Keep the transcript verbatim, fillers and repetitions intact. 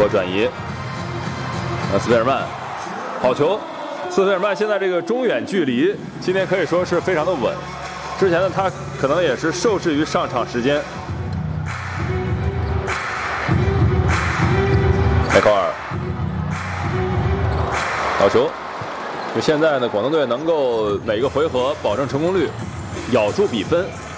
波转移，那斯佩尔曼，好球！斯佩尔曼现在这个中远距离今天可以说是非常的稳。之前呢，他可能也是受制于上场时间。迈考尔，好球！就现在呢，广东队能够每个回合保证成功率，咬住比分。